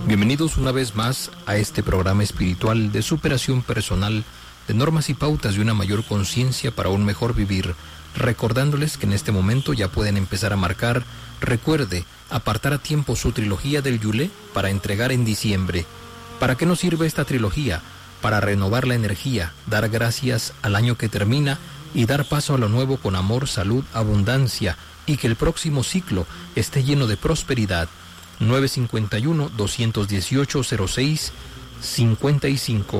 Bienvenidos una vez más a este programa espiritual de superación personal, de normas y pautas de una mayor conciencia para un mejor vivir, recordándoles que en este momento ya pueden empezar a marcar. Recuerde apartar a tiempo su trilogía del Yulé para entregar en diciembre. ¿Para qué nos sirve esta trilogía? Para renovar la energía, dar gracias al año que termina y dar paso a lo nuevo con amor, salud, abundancia, y que el próximo ciclo esté lleno de prosperidad. 951-218-06-55,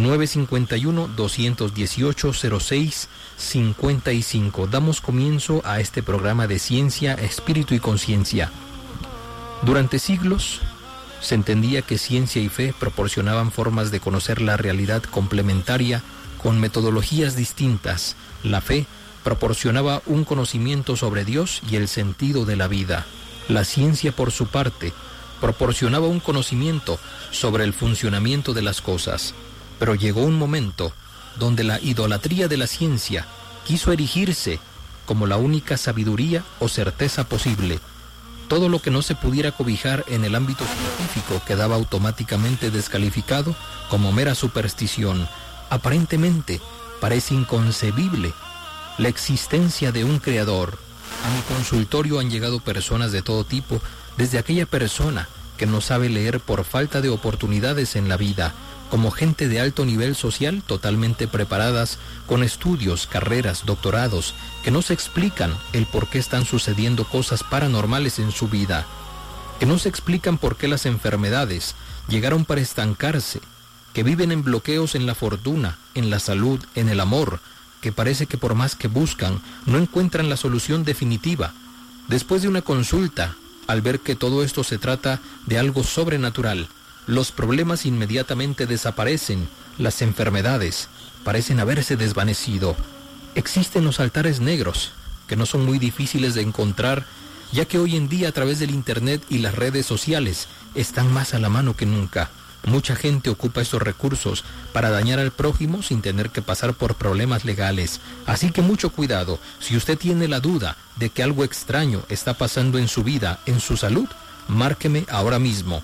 951-218-06-55. Damos comienzo a este programa de ciencia, espíritu y conciencia. Durante siglos se entendía que ciencia y fe proporcionaban formas de conocer la realidad complementaria con metodologías distintas. La fe proporcionaba un conocimiento sobre Dios y el sentido de la vida. La ciencia, por su parte, proporcionaba un conocimiento sobre el funcionamiento de las cosas. Pero llegó un momento donde la idolatría de la ciencia quiso erigirse como la única sabiduría o certeza posible. Todo lo que no se pudiera cobijar en el ámbito científico quedaba automáticamente descalificado como mera superstición. Aparentemente, parece inconcebible la existencia de un creador. A mi consultorio han llegado personas de todo tipo, desde aquella persona que no sabe leer por falta de oportunidades en la vida, como gente de alto nivel social totalmente preparadas, con estudios, carreras, doctorados, que no se explican el por qué están sucediendo cosas paranormales en su vida, que no se explican por qué las enfermedades llegaron para estancarse, que viven en bloqueos en la fortuna, en la salud, en el amor, que parece que por más que buscan, no encuentran la solución definitiva. Después de una consulta, al ver que todo esto se trata de algo sobrenatural, los problemas inmediatamente desaparecen, las enfermedades parecen haberse desvanecido. Existen los altares negros, que no son muy difíciles de encontrar, ya que hoy en día a través del internet y las redes sociales están más a la mano que nunca. Mucha gente ocupa estos recursos para dañar al prójimo sin tener que pasar por problemas legales. Así que mucho cuidado. Si usted tiene la duda de que algo extraño está pasando en su vida, en su salud, márqueme ahora mismo.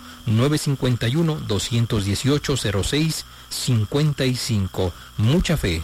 951-218-06-55. Mucha fe.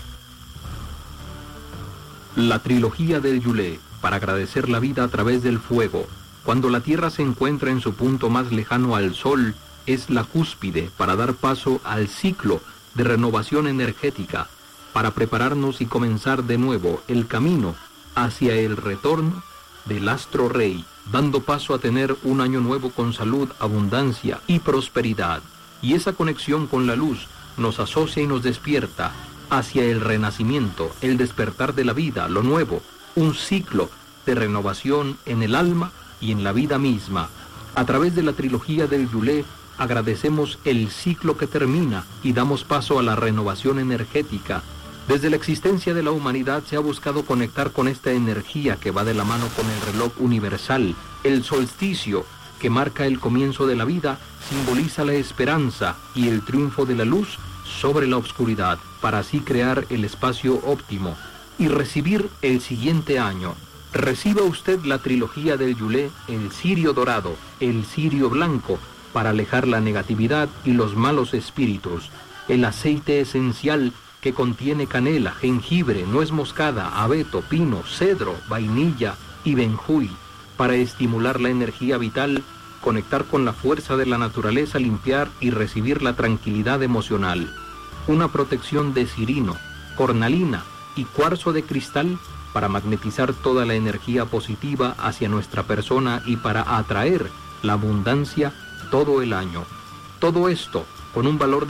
La trilogía del Yulé, para agradecer la vida a través del fuego. Cuando la tierra se encuentra en su punto más lejano al sol, es la cúspide para dar paso al ciclo de renovación energética, para prepararnos y comenzar de nuevo el camino hacia el retorno del astro rey, dando paso a tener un año nuevo con salud, abundancia y prosperidad. Y esa conexión con la luz nos asocia y nos despierta hacia el renacimiento, el despertar de la vida, lo nuevo, un ciclo de renovación en el alma y en la vida misma. A través de la trilogía del Yulé, agradecemos el ciclo que termina y damos paso a la renovación energética. Desde la existencia de la humanidad se ha buscado conectar con esta energía que va de la mano con el reloj universal. El solsticio, que marca el comienzo de la vida, simboliza la esperanza y el triunfo de la luz sobre la oscuridad, para así crear el espacio óptimo y recibir el siguiente año. Reciba usted la trilogía del Yulé, el cirio dorado, el cirio blanco, para alejar la negatividad y los malos espíritus, el aceite esencial que contiene canela, jengibre, nuez moscada, abeto, pino, cedro, vainilla y benjuy, para estimular la energía vital, conectar con la fuerza de la naturaleza, limpiar y recibir la tranquilidad emocional. Una protección de cirino, cornalina y cuarzo de cristal para magnetizar toda la energía positiva hacia nuestra persona y para atraer la abundancia todo el año. Todo esto con un valor de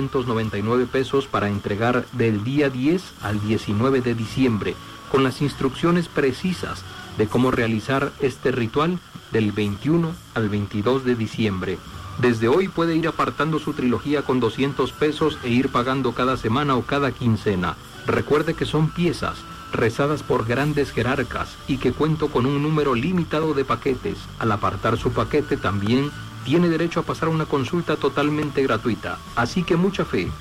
999 pesos para entregar del día 10 al 19 de diciembre, con las instrucciones precisas de cómo realizar este ritual del 21 al 22 de diciembre. Desde hoy puede ir apartando su trilogía con 200 pesos e ir pagando cada semana o cada quincena. Recuerde que son piezas rezadas por grandes jerarcas y que cuento con un número limitado de paquetes. Al apartar su paquete también tiene derecho a pasar una consulta totalmente gratuita, así que mucha fe.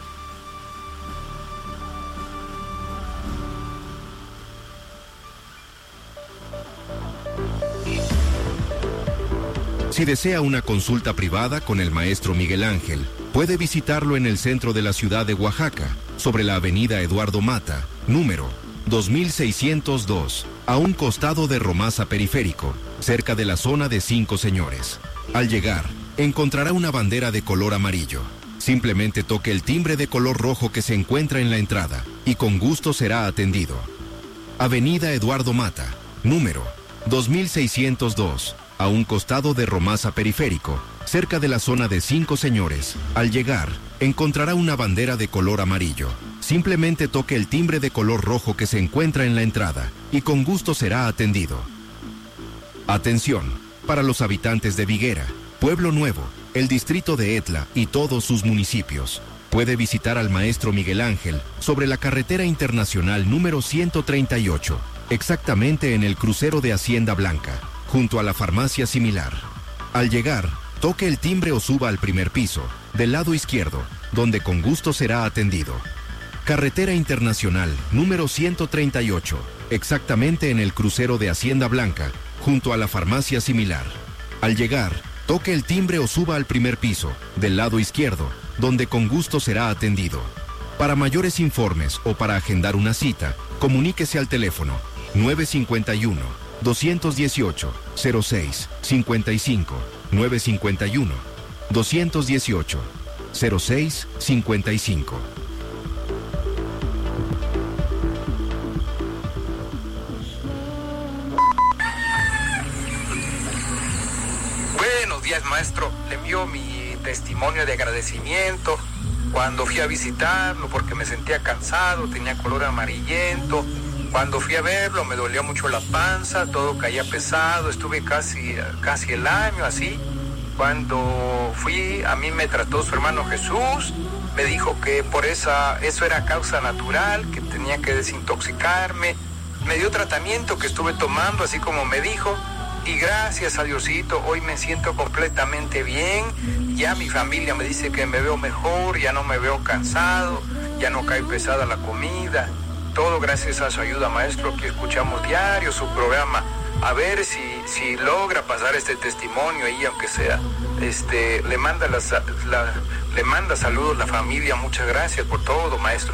Si desea una consulta privada con el maestro Miguel Ángel, puede visitarlo en el centro de la ciudad de Oaxaca, sobre la avenida Eduardo Mata, número 2602, a un costado de Romasa Periférico, cerca de la zona de Cinco Señores. Al llegar, encontrará una bandera de color amarillo. Simplemente toque el timbre de color rojo que se encuentra en la entrada y con gusto será atendido. Avenida Eduardo Mata, número 2602, a un costado de Romasa Periférico, cerca de la zona de Cinco Señores. Al llegar, encontrará una bandera de color amarillo. Simplemente toque el timbre de color rojo que se encuentra en la entrada y con gusto será atendido. Atención, para los habitantes de Viguera, Pueblo Nuevo, el distrito de Etla y todos sus municipios. Puede visitar al maestro Miguel Ángel sobre la carretera internacional número 138, exactamente en el crucero de Hacienda Blanca, junto a la farmacia Similar. Al llegar, toque el timbre o suba al primer piso, del lado izquierdo, donde con gusto será atendido. Carretera Internacional número 138, exactamente en el crucero de Hacienda Blanca, junto a la farmacia Similar. Al llegar, toque el timbre o suba al primer piso, del lado izquierdo, donde con gusto será atendido. Para mayores informes o para agendar una cita, comuníquese al teléfono 951-218-0655, 951-218-0655. Buenos días, maestro. Le envío mi testimonio de agradecimiento cuando fui a visitarlo porque me sentía cansado, tenía color amarillento. Cuando fui a verlo me dolía mucho la panza, todo caía pesado, estuve casi el año así. Cuando fui, a mí me trató su hermano Jesús, me dijo que eso era causa natural, que tenía que desintoxicarme. Me dio tratamiento que estuve tomando, así como me dijo. Y gracias a Diosito, hoy me siento completamente bien. Ya mi familia me dice que me veo mejor, ya no me veo cansado, ya no cae pesada la comida. Todo gracias a su ayuda, maestro, que escuchamos diario su programa. A ver si logra pasar este testimonio ahí, aunque sea. Le manda saludos la familia. Muchas gracias por todo, maestro.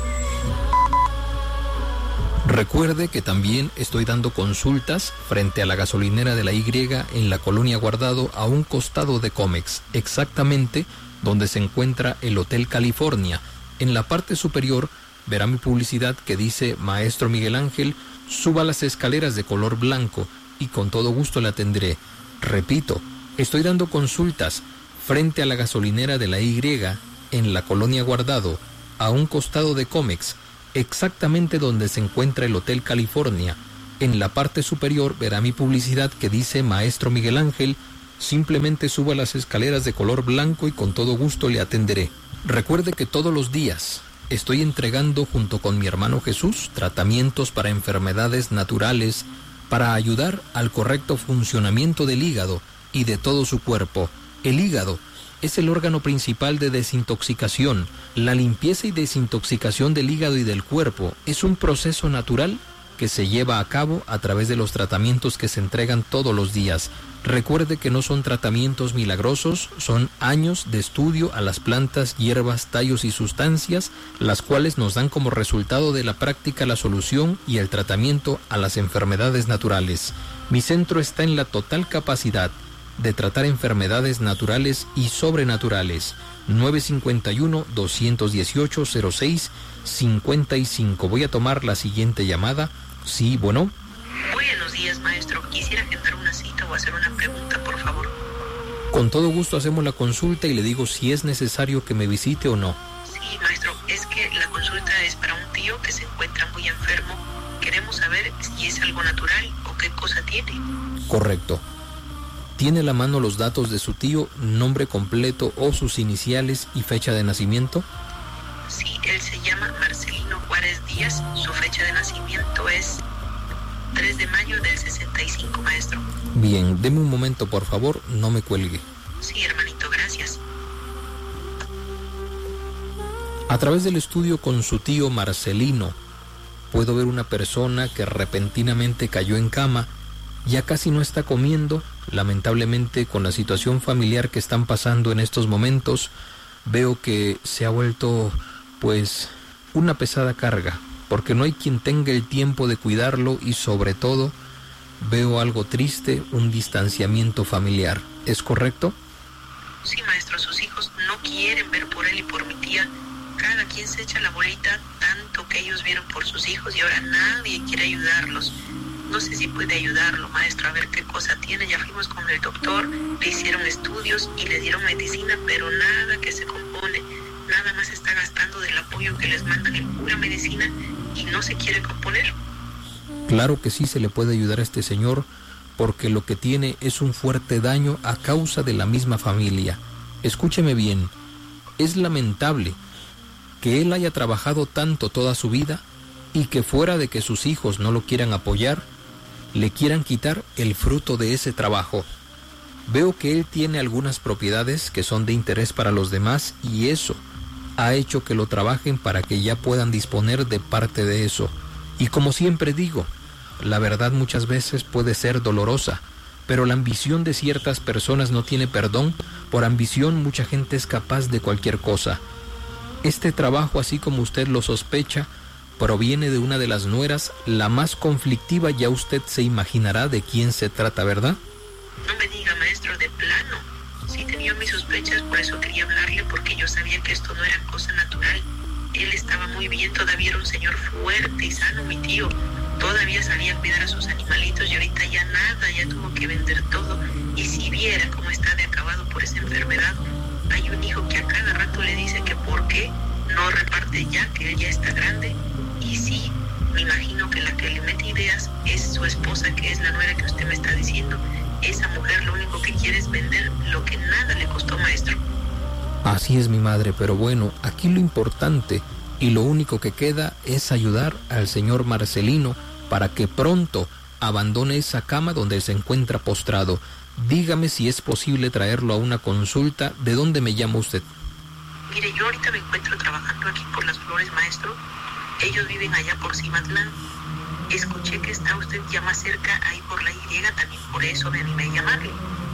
Recuerde que también estoy dando consultas frente a la gasolinera de la Y en la colonia Guardado, a un costado de Comex, exactamente donde se encuentra el Hotel California. En la parte superior verá mi publicidad que dice Maestro Miguel Ángel, suba las escaleras de color blanco y con todo gusto le atenderé. Repito, estoy dando consultas frente a la gasolinera de la Y en la colonia Guardado, a un costado de Comex, exactamente donde se encuentra el Hotel California. En la parte superior verá mi publicidad que dice Maestro Miguel Ángel, simplemente suba las escaleras de color blanco y con todo gusto le atenderé. Recuerde que todos los días estoy entregando junto con mi hermano Jesús tratamientos para enfermedades naturales para ayudar al correcto funcionamiento del hígado y de todo su cuerpo. El hígado es el órgano principal de desintoxicación. La limpieza y desintoxicación del hígado y del cuerpo es un proceso natural que se lleva a cabo a través de los tratamientos que se entregan todos los días. Recuerde que no son tratamientos milagrosos, son años de estudio a las plantas, hierbas, tallos y sustancias, las cuales nos dan como resultado de la práctica la solución y el tratamiento a las enfermedades naturales. Mi centro está en la total capacidad de tratar enfermedades naturales y sobrenaturales. 951-218-0655. Voy a tomar la siguiente llamada. Sí, bueno. Buenos días, maestro. Quisiera agendar una cita o hacer una pregunta, por favor. Con todo gusto hacemos la consulta y le digo si es necesario que me visite o no. Sí, maestro. Es que la consulta es para un tío que se encuentra muy enfermo. Queremos saber si es algo natural o qué cosa tiene. Correcto. ¿Tiene a la mano los datos de su tío, nombre completo o sus iniciales y fecha de nacimiento? Sí, él se llama Marcelino Juárez Díaz. Su fecha de nacimiento es 3 de mayo del 65, maestro. Bien, deme un momento, por favor, no me cuelgue. Sí, hermanito, gracias. A través del estudio con su tío Marcelino, puedo ver una persona que repentinamente cayó en cama, ya casi no está comiendo Lamentablemente, con la situación familiar que están pasando en estos momentos, veo que se ha vuelto, pues, una pesada carga, porque no hay quien tenga el tiempo de cuidarlo y, sobre todo, veo algo triste, un distanciamiento familiar. ¿Es correcto? Sí, maestro, sus hijos no quieren ver por él y por mi tía. Cada quien se echa la bolita, tanto que ellos vieron por sus hijos y ahora nadie quiere ayudarlos. No sé si puede ayudarlo, maestro, a ver qué cosa tiene. Ya fuimos con el doctor, le hicieron estudios y le dieron medicina, pero nada que se compone. Nada más está gastando del apoyo que les mandan en pura medicina y no se quiere componer. Claro que sí se le puede ayudar a este señor, porque lo que tiene es un fuerte daño a causa de la misma familia. Escúcheme bien, es lamentable que él haya trabajado tanto toda su vida y que fuera de que sus hijos no lo quieran apoyar, le quieran quitar el fruto de ese trabajo. Veo que él tiene algunas propiedades que son de interés para los demás y eso ha hecho que lo trabajen para que ya puedan disponer de parte de eso. Y como siempre digo, la verdad muchas veces puede ser dolorosa, pero la ambición de ciertas personas no tiene perdón. Por ambición mucha gente es capaz de cualquier cosa. Este trabajo, así como usted lo sospecha, proviene de una de las nueras, la más conflictiva. Ya usted se imaginará de quién se trata, ¿verdad? No me diga, maestro, de plano. Sí tenía mis sospechas, por eso quería hablarle, porque yo sabía que esto no era cosa natural. Él estaba muy bien, todavía era un señor fuerte y sano, mi tío. Todavía salía a cuidar a sus animalitos y ahorita ya nada, ya tuvo que vender todo. Y si viera cómo está de acabado por esa enfermedad, hay un hijo que a cada rato le dice que por qué no reparte ya, que él ya está grande. Y sí, me imagino que la que le mete ideas es su esposa, que es la nuera que usted me está diciendo. Esa mujer lo único que quiere es vender lo que nada le costó, maestro. Así es, mi madre, pero bueno, aquí lo importante y lo único que queda es ayudar al señor Marcelino para que pronto abandone esa cama donde se encuentra postrado. Dígame si es posible traerlo a una consulta. ¿De dónde me llama usted? Mire, yo ahorita me encuentro trabajando aquí por Las Flores, maestro. Ellos viven allá por Cimatlán. Escuché que está usted ya más cerca ahí por la Y, también por eso me animé a llamarle.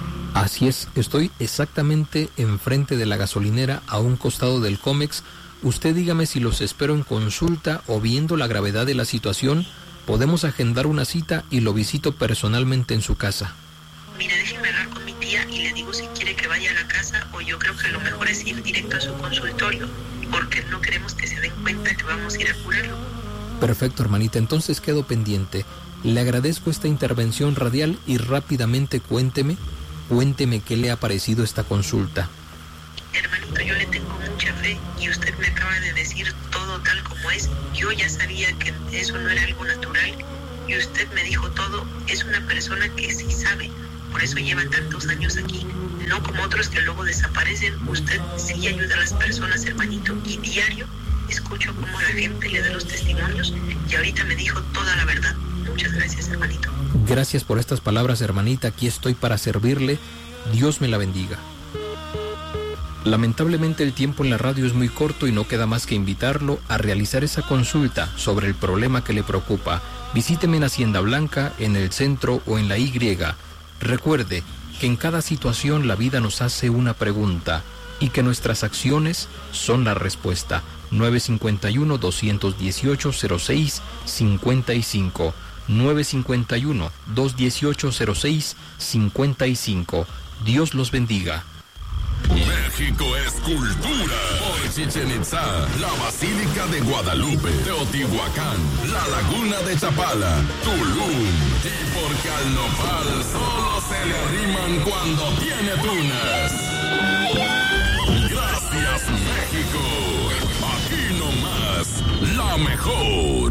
Así es, estoy exactamente enfrente de la gasolinera, a un costado del Comex. Usted dígame si los espero en consulta o, viendo la gravedad de la situación, podemos agendar una cita y lo visito personalmente en su casa. Mira, déjeme hablar con mi tía y le digo si quiere que vaya a la casa, o yo creo que lo mejor es ir directo a su consultorio, porque no queremos que se den cuenta que vamos a ir a curarlo. Perfecto, hermanita, entonces quedo pendiente. Le agradezco esta intervención radial y rápidamente cuénteme qué le ha parecido esta consulta. Hermanito, yo le tengo mucha fe y usted me acaba de decir todo tal como es. Yo ya sabía que eso no era algo natural y usted me dijo todo. Es una persona que sí sabe, por eso lleva tantos años aquí. No como otros que luego desaparecen. Usted sí ayuda a las personas, hermanito, y diario escucho cómo la gente le da los testimonios y ahorita me dijo toda la verdad. Muchas gracias, hermanito. Gracias por estas palabras, hermanita. Aquí estoy para servirle. Dios me la bendiga. Lamentablemente el tiempo en la radio es muy corto y no queda más que invitarlo a realizar esa consulta sobre el problema que le preocupa. Visíteme en Hacienda Blanca, en el centro o en la Y. Recuerde que en cada situación la vida nos hace una pregunta y que nuestras acciones son la respuesta. 951-218-06-55. 951-218-06-55. Dios los bendiga. México es cultura. Por Chichén Itzá, la Basílica de Guadalupe, Teotihuacán, la Laguna de Chapala, Tulum. Y porque al nopal solo se le arriman cuando tiene tunas. Gracias, México. Aquí nomás, la mejor.